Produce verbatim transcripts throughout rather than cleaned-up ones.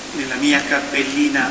nella mia cappellina,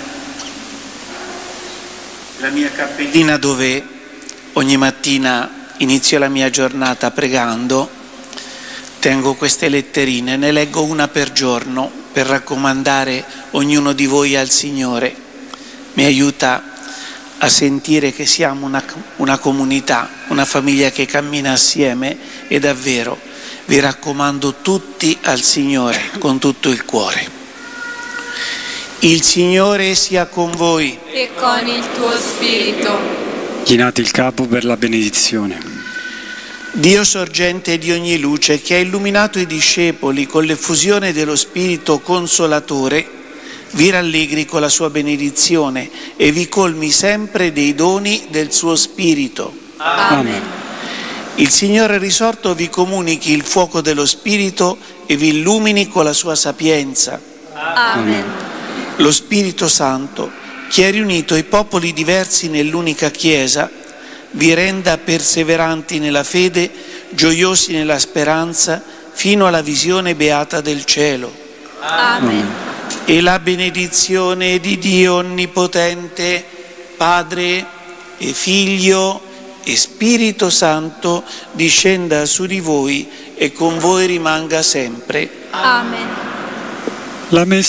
la mia cappellina dove ogni mattina inizio la mia giornata pregando, tengo queste letterine, ne leggo una per giorno per raccomandare ognuno di voi al Signore. Mi aiuta a sentire che siamo una, una comunità, una famiglia che cammina assieme e davvero vi raccomando tutti al Signore con tutto il cuore. Il Signore sia con voi. E con il tuo spirito. Chinate il capo per la benedizione. Dio sorgente di ogni luce, che ha illuminato i discepoli con l'effusione dello Spirito Consolatore, vi rallegri con la sua benedizione e vi colmi sempre dei doni del suo Spirito. Amen. Il Signore risorto vi comunichi il fuoco dello Spirito e vi illumini con la sua sapienza. Amen. Lo Spirito Santo, che ha riunito i popoli diversi nell'unica Chiesa, vi renda perseveranti nella fede, gioiosi nella speranza, fino alla visione beata del cielo. Amen. E la benedizione di Dio Onnipotente, Padre e Figlio e Spirito Santo, discenda su di voi e con voi rimanga sempre. Amen. La messa